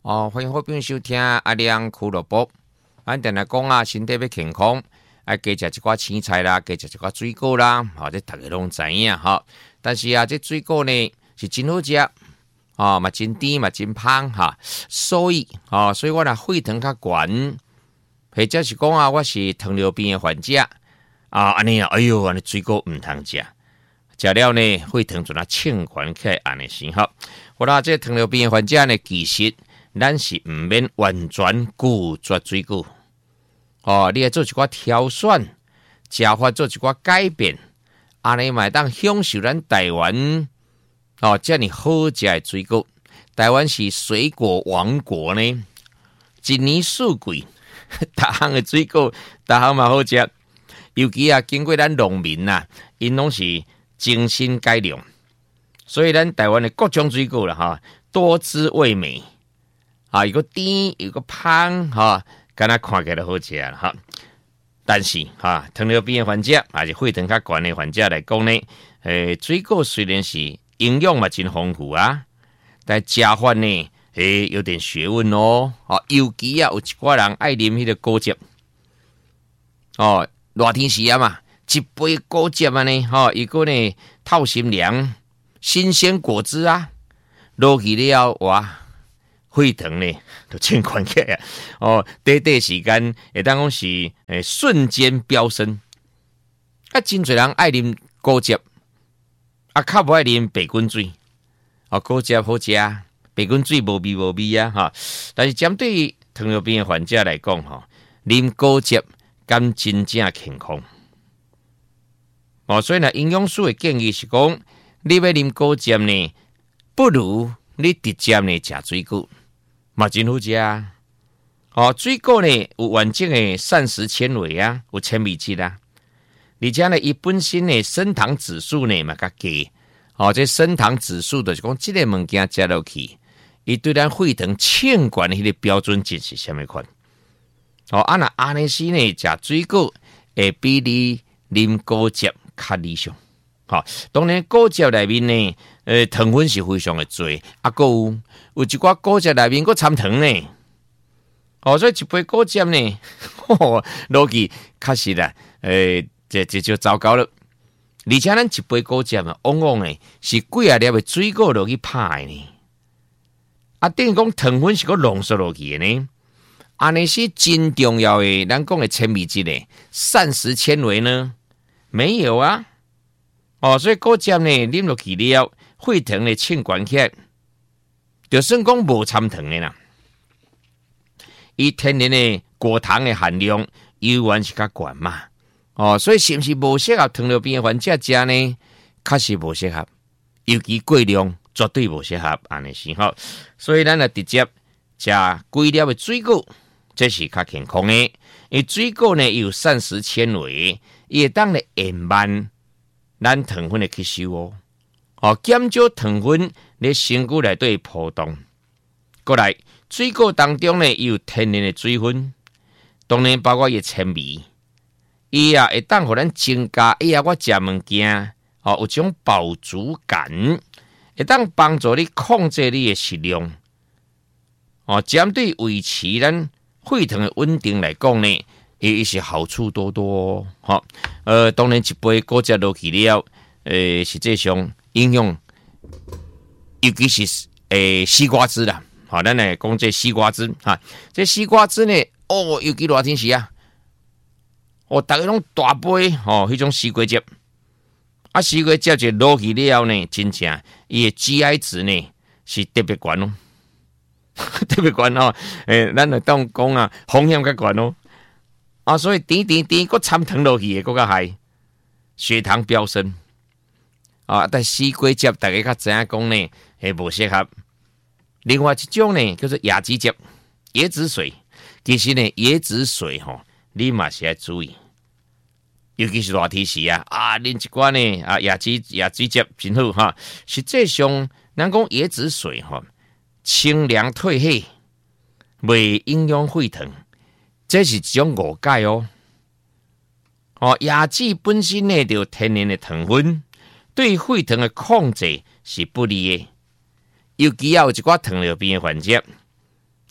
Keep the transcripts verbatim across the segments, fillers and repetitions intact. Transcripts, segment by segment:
哦，欢迎好朋友收听阿亮俱乐部。咱定来讲啊，身体要健康，爱加食一寡青菜啦，加食一寡水果啦，好、哦，这大家拢知影哈。但是啊，这水果呢是真好食，哦，嘛真甜嘛真香哈。所以哦，所以我若血糖较悬，或者是讲啊，我是糖尿病的患者啊，安尼啊，哎哟，安尼水果唔通食。食了呢，血糖就那清悬起来，安尼先好。我啦，这糖尿病的患者呢，其实咱是唔免完全拒绝水果。哦，你要做一寡挑选，食法做一寡改变，安尼嘛当享受咱台湾哦，这么好食的水果。台湾是水果王国呢，一年四季，大项的水果，大项嘛好食。尤其啊，经过咱农民呐，因拢是精心改良，所以咱台湾的各种水果啦哈，多姿味美啊，有个甜，有个香哈，敢若看起来好食啦哈。但是哈，糖尿病的患者，还是血糖较悬的患者来讲呢，诶，水果虽然是营养嘛真丰富啊，但食法呢，诶，有点学问哦。哦，尤其啊，有一寡人爱啉迄个果汁，哦，热天时啊嘛。一杯果汁啊呢，吼、哦，伊个呢透心凉，新鲜果汁啊，落去了哇，血糖呢就清悬起来哦，短短时间会当讲是诶瞬间飙升。啊，真侪人爱啉果汁，啊，较无爱啉白滚水。哦，果汁好食，白滚水无味无味啊，哈。但是针对糖尿病的患者来讲，吼，啉果汁敢真正健康。哦，所以呢，营养师的建议是讲，你要啉果汁呢，不如你直接呢食水果，嘛真好食啊！哦，水果呢有完整的膳食纤维啊，有纤维质啊，而且呢，伊本身的升糖指数呢嘛较低。哦，这升糖指数就是讲，这个物件食落去，伊对咱血糖清悬的迄个标准值是什么款？哦，啊那安尼时呢，食水果会比你啉果汁较理想，好，当然果汁内面呢，呃，糖分是非常的多，啊，还有有一寡果汁内面佫掺糖呢，哦，所以一杯果汁呢，哦，落去确实啦，呃，这这就糟糕了。而且咱一杯果汁啊，往往呢是几啊粒的水果落去拍的呢，啊，等于讲糖分是佫浓缩落去的呢，安尼是真重要的，咱讲的纤维质呢，膳食纤维呢。没有啊，哦，所以果汁呢，啉落去了，血糖呢清悬起来，就算讲无掺糖的啦，伊天然的果糖的含量依然是较悬嘛，哦，所以是不是无适合糖尿病的患者食呢？确实无适合，尤其过量绝对无适合安尼是吼，所以咱啊直接食规粒的水果，这是较健康的，因为水果呢有膳食纤维。伊会当咧延慢咱糖分的吸收哦，哦减少糖分咧身躯内底波动。过来，水果当中呢有天然的水分，当然包括伊纤维，伊啊会当互咱增加，哎呀，我食物件哦有种饱足感，会当帮助你控制你的食量。哦，针对维持咱血糖的稳定来讲呢。伊是好处多多哦，好，呃，当然一杯果汁落去了，呃，实际上应用，尤其是诶西瓜汁啦，好，咱来讲这西瓜汁哈，这西瓜汁呢，哦，尤其热天时啊，哦，大家拢大杯哦，迄种西瓜汁，啊，西瓜汁就落去了呢，真正伊的 G I 值呢是特别悬哦，特别悬哦，诶，咱来当讲啊，风险较悬哦。啊，所以甜甜甜，佮掺糖落去，佮较害血糖飙升啊！但西瓜汁大家较知影讲呢，系无适合。另外一种呢，叫做椰子汁、椰子水。其实呢，椰子水吼，你嘛是要注意，尤其是热天时啊，啊，啉一罐呢啊，椰子椰子汁真好哈。实际上，咱讲椰子水吼，清凉退火，袂影响血糖。这是一种误解哦。哦，椰子本身呢就有天然的糖分，对血糖的控制是不利的。尤其有一寡糖尿病的患者，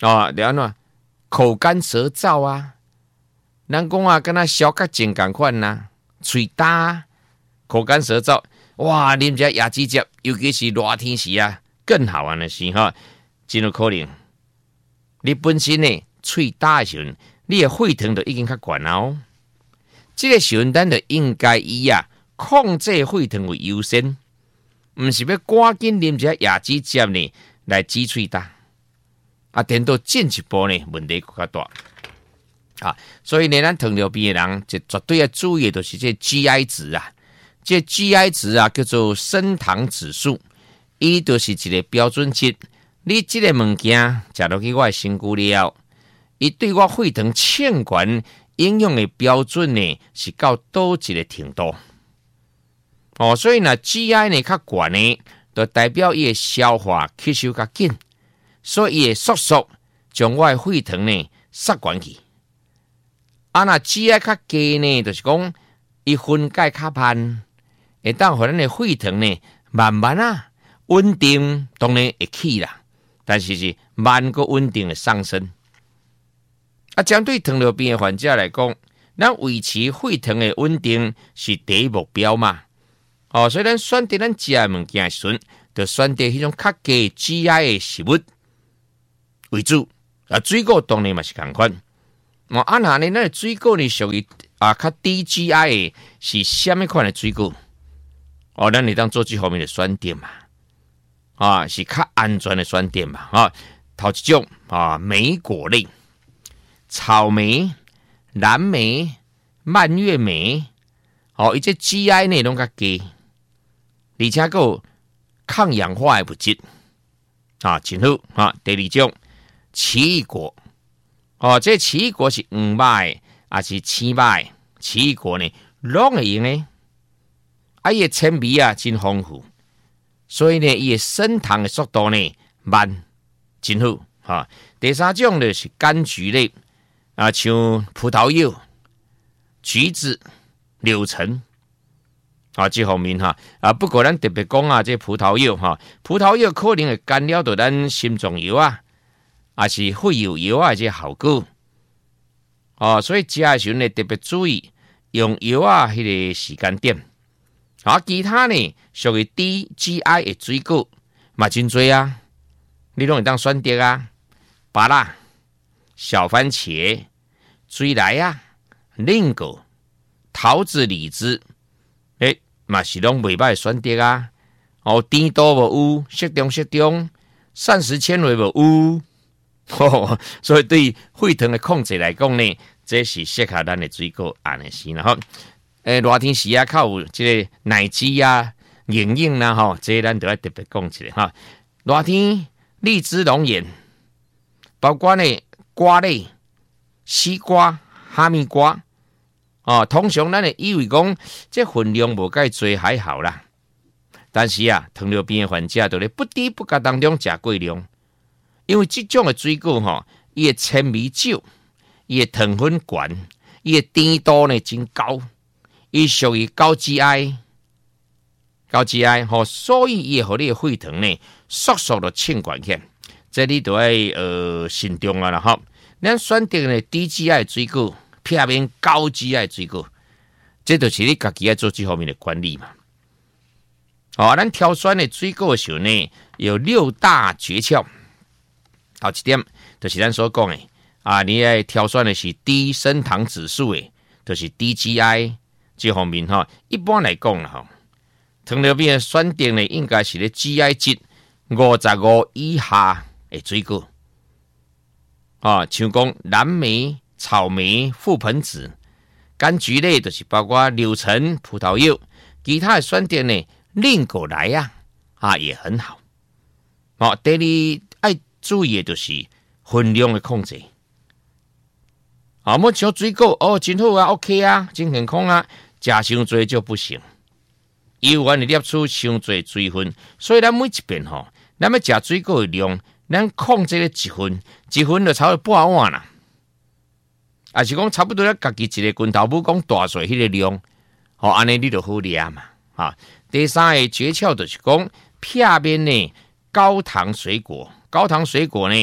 哦，然后口干舌燥啊，人讲啊，跟他小甲症同款呐，嘴干、口干舌燥，哇，啉只椰子汁，尤其是热天时啊，更好玩的是哈，真有可能。你本身呢，喙干的时候，你的血糖就已经较悬了哦。这个时候，咱就应该以啊控制血糖为优先，唔是要赶紧啉只椰子汁呢来止喙干。啊，等到进一步呢，问题更加大。啊，所以呢，咱糖尿病的人就绝对要注意的，就是这 G I 值啊，这 G I 值啊叫做升糖指数，伊就是一个标准值。你这个物件食落去我的身躯了，伊对我血糖欠悬影响的标准呢是到倒一个程度。哦，所以呢 G I 呢较悬呢，就代表伊的消化吸收较紧。所以会速速将我的血糖呢杀悬去。啊，那 G I 较低呢，就是讲伊分解较慢，会当互咱的血糖呢慢慢啊稳定，当然会起啦，但是是慢个稳定的上升。啊，针对糖尿病的患者来讲，咱维持血糖的稳定是第一目标嘛。哦，所以咱选择咱食的物件时，就选择迄种较低 G I 的食物为主，啊，水果当然嘛是同款。哦，啊那呢，咱水果呢属于啊较低 G I 的是什么款的水果？哦，咱你当做这方面的选择嘛，啊，是较安全的选择嘛，啊，头一种啊莓果类，草莓、蓝莓、蔓越莓，哦，伊这 G I 呢拢较低，而且还有抗氧化的物质，啊，真好啊。第二种。奇异果，哦，这奇异果是黄麦还是青麦？奇异果呢，拢会用呢。啊，伊的纤维啊真丰富，所以呢，伊的升糖的速度呢慢，真好哈、啊。第三种呢是柑橘类，啊，像葡萄柚、橘子、柳橙，啊，这方面哈啊，不过咱特别讲啊，这葡萄柚哈，葡萄柚可能会干扰到咱心脏药啊。也是会有药啊，这效果哦，所以食的时候呢，特别注意用药啊，迄个时间点。啊，其他呢属于低 G I 的水果嘛真多啊，你拢会当选择啊，芭乐、小番茄、水梨啊、菱果、桃子、李子，诶，嘛是拢袂歹选择啊。哦，甜度无有，适中适中，膳食纤维无有。哦，所以对血糖的控制来讲呢，这是适合咱的水果安尼是啦吼。诶，热天时啊，靠有这个奶汁啊、眼影啦吼，这咱都要特别讲一下哈。热天荔枝、龙眼，包括呢瓜类、西瓜、哈密瓜，哦，通常咱的以为讲这分量无介多还好啦，但是啊，糖尿病的患者就咧不知不觉当中食过量。因为这种的水果吼，伊的纤维少，伊的糖分悬，伊的甜度呢真高，伊属于高 G I， 高 G I 吼，所以伊会互你的血糖呢速速的欠悬起，这你都要呃慎重啊啦吼。咱选择呢低 G I 的水果，偏偏高 G I 的水果，这就是你家己要做这方面的管理嘛。好，咱挑选的水果的时候呢，有六大诀窍。好，一点就是咱所讲的啊，你要挑选的是低升糖指数的，就是低 G I 这方面哈。一般来讲啦哈，糖尿病的选择呢，应该是咧 G I 值五十五以下的水果啊，像讲蓝莓、草莓、覆盆子、柑橘类，就是包括柳橙、葡萄柚，其他的选择呢，菱果来呀啊也很好。好，第二爱注意的就是分量的控制。啊，莫像水果哦，真好啊 ，OK 啊，真健康啊，食伤多就不行。伊有可能摄取伤多水分，所以咱每一遍吼，咱要食水果的量，咱控制了一分，一分就差不多半碗啦。啊，是讲差不多咧，家己一个拳头母讲大水迄个量，吼、哦，安尼你就好掠嘛。啊，第三个诀窍就是讲，片面呢高糖水果，高糖水果呢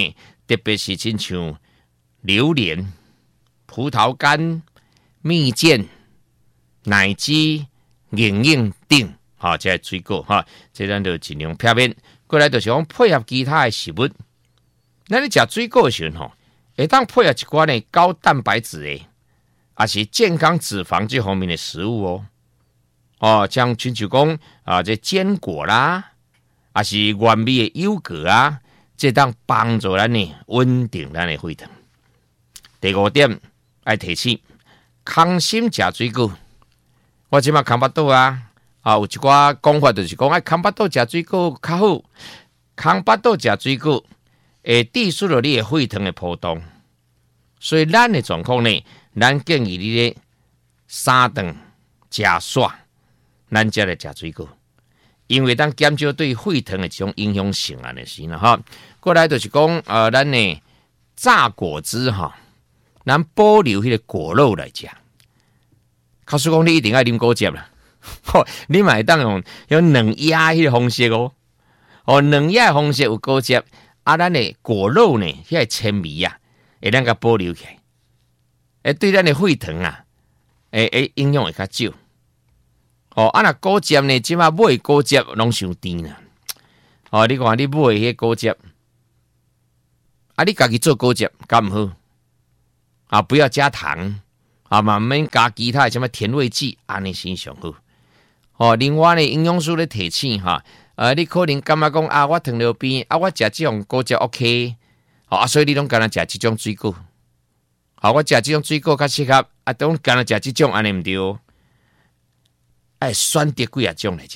特别是亲像榴莲、葡萄干、蜜饯、奶鸡、硬硬等，哈，这些水果哈，这咱就尽量避免。过来就是讲配合其他的食物。咱咧食水果的时候吼，会当配合一寡呢高蛋白质的，也是健康脂肪这方面的食物哦。哦，像亲像讲啊，这坚果啦，也是原味的优格啊，这当帮助咱呢稳定咱的血糖。第五点要提醒，空心食水果。我即马空巴肚啊，啊有一寡讲法就是讲，哎，空巴肚食水果较好，空巴肚食水果会抵消了你的血糖的波动。所以咱的状况呢，咱建议你咧三顿食煞。咱才来食水果，因为咱减少对血糖的这种影响性啊，就是啦哈。过来就是讲，呃，咱呢榨果汁哈，咱保留迄个果肉来食。告诉讲你一定要啉果汁啦，吼，你嘛会当用用冷压迄个方式哦，哦，冷压方式有果汁，啊，咱的果肉呢，迄个纤维啊，会当甲保留起来，诶，对咱的血糖啊，诶诶，影响会较少。哦，啊那果汁呢？即马买果汁拢伤甜啦。哦，你看你买迄果汁，啊，你家己做果汁，敢唔好？啊，不要加糖，啊，慢慢加其他什么甜味剂，安尼先上好。哦，另外呢，营养师咧提醒哈，呃，你可能感觉讲啊，我糖尿病，啊，我食这种果汁 OK， 好、哦、啊，所以你拢干那食这种水果。好、哦，我食这种水果较适合，啊，都干那食这种安尼唔对。哎，选择几啊种来食，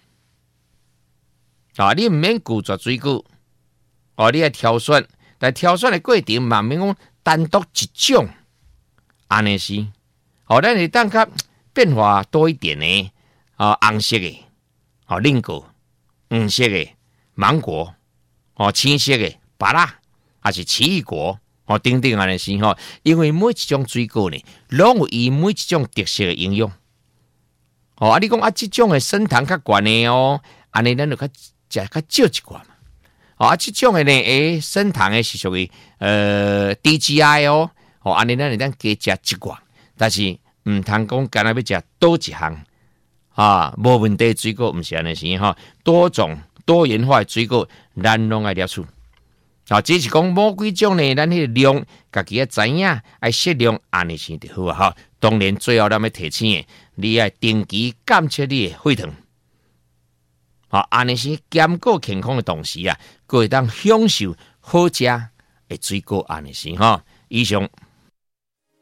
啊！你唔免拒绝水果，哦，你要挑选，但挑选的过程慢慢讲单独一种，安尼是，哦，咱会当较变化多一点呢，啊，红色的，哦，菱果，黄色的芒果，哦，青色的芭乐，还是奇异果，哦，等等安尼是吼，因为每一种水果呢，拢有伊每一种特色的营养。哦，啊！你讲啊，这种的升糖较悬的哦，安尼咱就较食较少一寡嘛。哦，啊，这种的呢，诶，升糖的是属于呃 D G I 哦，哦，安尼咱就咱加食一寡，但是唔通讲干那要食多一项啊，无问题水果唔是安尼是哈，多种多元化的水果，咱拢爱摄取。啊，只是讲某几种呢，咱迄个量，家己要知影，爱适量安尼先就好啊哈。当然，最后咱要提醒的，你要定期监测你的血糖，啊，安尼是兼顾健康的同时啊，可会当享受好食的水果安尼是哈。以上